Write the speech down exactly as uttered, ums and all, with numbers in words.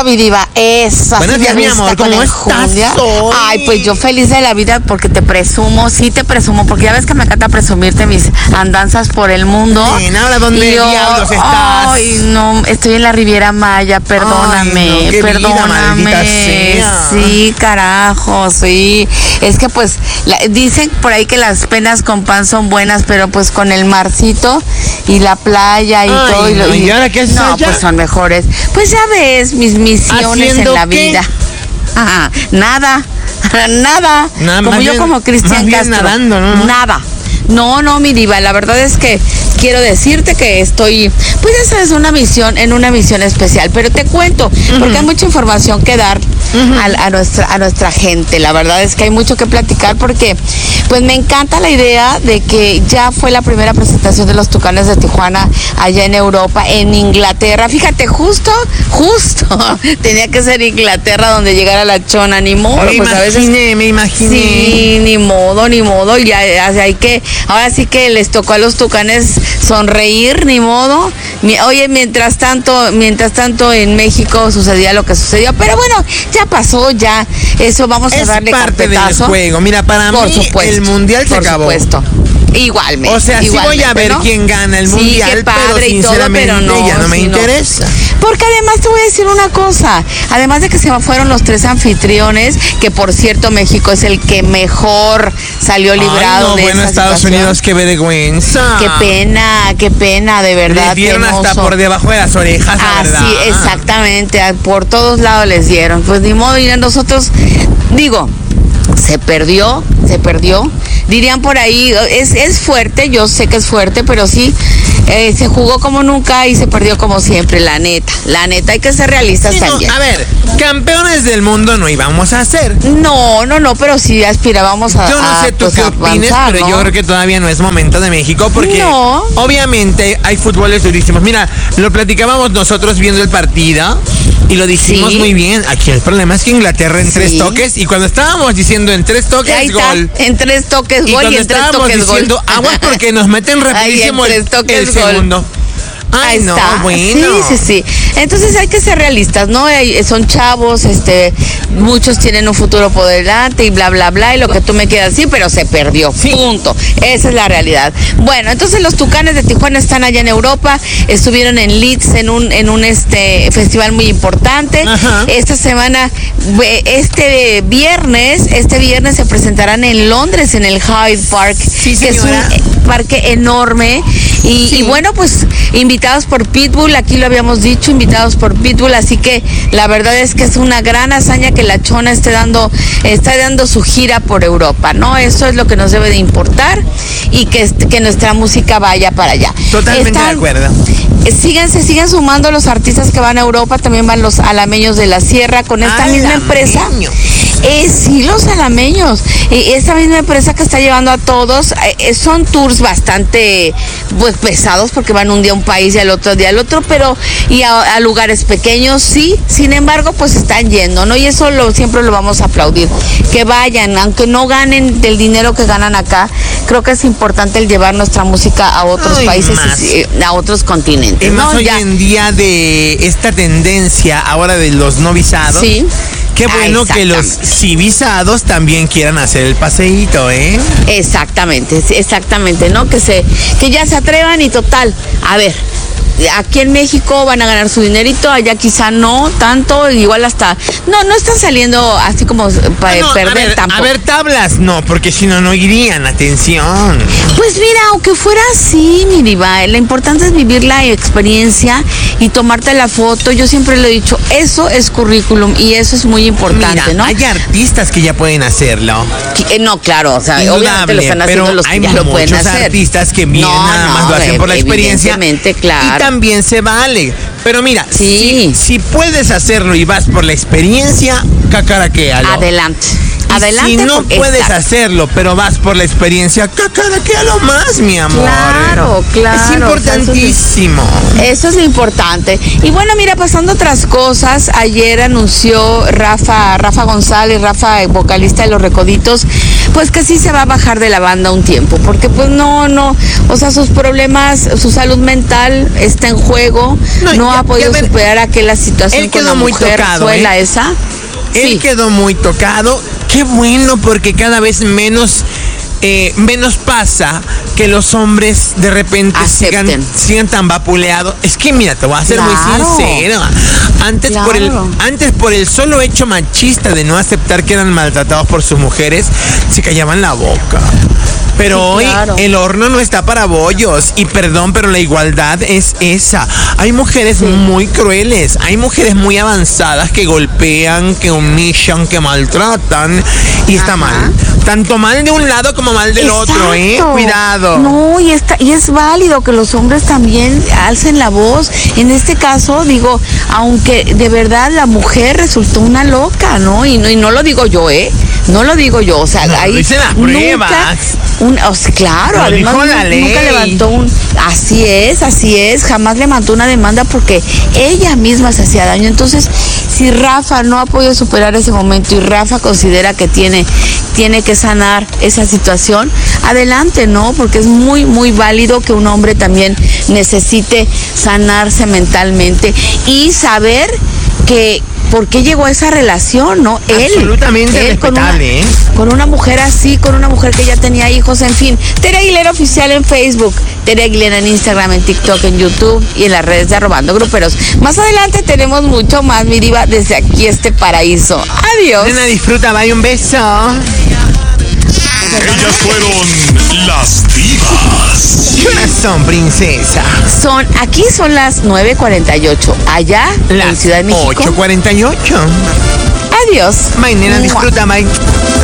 Eso, mi diva, eso. Buenos días, mi amor, ¿cómo estás hoy? Ay, pues yo feliz de la vida porque te presumo, sí te presumo, porque ya ves que me encanta presumirte mis andanzas por el mundo. Bien, ahora ¿dónde yo, diablos estás? Ay, no, estoy en la Riviera Maya, perdóname, ay, no, qué perdóname. vida, sea. Sí, carajo, sí. Es que pues la, dicen por ahí que las penas con pan son buenas, pero pues con el marcito y la playa y ay, todo. Y, no, lo, y, ¿y ahora qué haces No, allá? pues son mejores. Pues ya ves, mis misiones en la qué? vida. Ajá, nada, nada. Nada, como yo bien, como Cristian Castro. Nadando, ¿no? Nada. No, no, mi diva, la verdad es que quiero decirte que estoy, pues esa es una misión, en una misión especial, pero te cuento, uh-huh. porque hay mucha información que dar uh-huh. a, a, nuestra, a nuestra gente. La verdad es que hay mucho que platicar porque, pues me encanta la idea de que ya fue la primera presentación de los Tucanes de Tijuana allá en Europa, en Inglaterra. Fíjate, justo, justo, tenía que ser Inglaterra donde llegara la chona, ni modo. Me pues imaginé, a veces, me imaginé. Sí, ni modo, ni modo, ya hay que, ahora sí que les tocó a los Tucanes sonreír, ni modo. Oye, mientras tanto, mientras tanto en México sucedía lo que sucedió, pero bueno, ya pasó, ya, eso vamos es a darle parte carpetazo. del juego. Mira, para por mí supuesto, el mundial se por acabó. Supuesto. Igualmente. O sea, sí voy a ver, ¿no?, quién gana el mundial, sí, qué padre pero sinceramente y todo, pero no, ya no me sí, interesa. No. Porque además te voy a decir una cosa, además de que se fueron los tres anfitriones, que por cierto México es el que mejor salió librado. Ay, no, de bueno, esa Estados situación. Unidos, qué vergüenza. Qué pena, qué pena, de verdad. Les dieron hasta por debajo de las orejas, la ah, verdad. Sí, exactamente, por todos lados les dieron. Pues ni modo, y nosotros, digo, se perdió, se perdió. Dirían por ahí, es, es fuerte, yo sé que es fuerte, pero sí, eh, se jugó como nunca y se perdió como siempre, la neta, la neta, hay que ser realistas sí, también. No, a ver, campeones del mundo no íbamos a ser. No, no, no, pero sí aspirábamos a Yo no sé a, tú pues, qué avanzar, opines, pero ¿no? yo creo que todavía no es momento de México porque no. obviamente hay fútboles durísimos. Mira, lo platicábamos nosotros viendo el partido y lo dijimos sí. muy bien. Aquí el problema es que Inglaterra en sí. tres toques y cuando estábamos diciendo en tres toques ahí gol. Está, en tres toques y gol y en tres toques diciendo gol. aguas porque nos meten rapidísimo Ay, el, el segundo. Ay, Ahí no, está. bueno. Sí, sí, sí. Entonces hay que ser realistas, ¿no? Son chavos, este, muchos tienen un futuro por delante y bla, bla, bla, y lo que tú me quieras decir, pero se perdió. Sí. Punto. Esa es la realidad. Bueno, entonces los Tucanes de Tijuana están allá en Europa, estuvieron en Leeds en un, en un este festival muy importante. Ajá. Esta semana, este viernes, este viernes se presentarán en Londres, en el Hyde Park, sí, que señora. es un parque enorme. Y, sí. y bueno, pues invitados por Pitbull, aquí lo habíamos dicho, invitados por Pitbull, así que la verdad es que es una gran hazaña que la Chona esté dando, está dando su gira por Europa, ¿no? Eso es lo que nos debe de importar y que, que nuestra música vaya para allá. Totalmente Están, de acuerdo. Sigan, se siguen sumando los artistas que van a Europa, también van los alameños de la Sierra con esta Alameños. misma empresa. Eh, sí, los alameños, eh, esa misma empresa que está llevando a todos, eh, son tours bastante pues pesados porque van un día a un país y al otro día al otro, pero y a, a lugares pequeños, sí, sin embargo pues están yendo, ¿no? Y eso lo, siempre lo vamos a aplaudir, que vayan, aunque no ganen del dinero que ganan acá, creo que es importante el llevar nuestra música a otros Ay, países, y, a otros continentes. Y más ¿no? hoy ya. en día de esta tendencia ahora de los no visados. Sí. Qué bueno ah, que los civizados también quieran hacer el paseíto, ¿eh? Exactamente, exactamente, ¿no? Que se, que ya se atrevan y total, a ver, aquí en México van a ganar su dinerito, allá quizá no tanto, igual hasta, no, no están saliendo así como para no, perder a ver, tampoco. A ver, tablas, no, porque si no, no irían, atención. Pues mira, aunque fuera así, mi diva, lo importante es vivir la experiencia y tomarte la foto, yo siempre lo he dicho, eso es currículum y eso es muy importante, Mira, ¿no? hay artistas que ya pueden hacerlo. Eh, no, claro, o sea, Indudable, obviamente lo están haciendo los que ya lo pueden hacer. Hay muchos artistas que bien no, nada no, más lo hacen por la experiencia. Evidentemente, claro. Y también se vale. Pero mira, sí. si, si puedes hacerlo y vas por la experiencia, cacaraquéalo. Adelante. adelante. Si no con- puedes exacto. hacerlo, pero vas por la experiencia, acá cada que a lo más, mi amor. Claro, claro. Es importantísimo. Eso es lo importante. Y bueno, mira, pasando otras cosas, ayer anunció Rafa, Rafa González, Rafa, vocalista de Los Recoditos, pues que sí se va a bajar de la banda un tiempo, porque pues no, no, o sea, sus problemas, su salud mental está en juego, No, no, ya- ha podido ya ver, superar aquella situación él con quedó la muy mujer tocado, suela ¿eh? esa. Él Sí. quedó muy tocado. Qué bueno, porque cada vez menos eh, menos pasa que los hombres de repente sigan, Acepten. sigan tan vapuleados. Es que mira, te voy a ser Claro. muy sincero. Antes por el Claro. antes por el solo hecho machista de no aceptar que eran maltratados por sus mujeres, se callaban la boca. Pero Sí, hoy claro. el horno no está para bollos. Y perdón, pero la igualdad es esa. Hay mujeres muy crueles. Hay mujeres muy avanzadas que golpean, que humillan, que maltratan. Y está Ajá. mal. Tanto mal de un lado como mal del otro, ¿eh? Exacto. Cuidado. No, y, está, y es válido que los hombres también alcen la voz. En este caso, digo, aunque de verdad la mujer resultó una loca, ¿no? Y no, y no lo digo yo, ¿eh? No lo digo yo, o sea, No, ahí lo dicen las nunca, pruebas. un, o sea, claro, Lo además dijo la nu- ley. nunca levantó un, así es, así es, jamás levantó una demanda porque ella misma se hacía daño. Entonces, si Rafa no ha podido superar ese momento y Rafa considera que tiene, tiene que sanar esa situación, adelante, ¿no? Porque es muy, muy válido que un hombre también necesite sanarse mentalmente y saber que por qué llegó a esa relación, ¿no? Él. Absolutamente él con una, respetable, ¿eh? con una mujer así, con una mujer que ya tenía hijos, en fin. Tere Aguilera Oficial en Facebook, Tere Aguilera en Instagram, en TikTok, en YouTube y en las redes de Arrobando Gruperos. Más adelante tenemos mucho más, mi diva, desde aquí este paraíso. Adiós. Nena, disfruta, bye, un beso. Ellas fueron las divas. ¿Qué horas son, princesa? Son, aquí son las nueve cuarenta y ocho, allá en Las Ciudad de México. ocho cuarenta y ocho. Adiós. Bye, nena, Mua. disfruta, bye.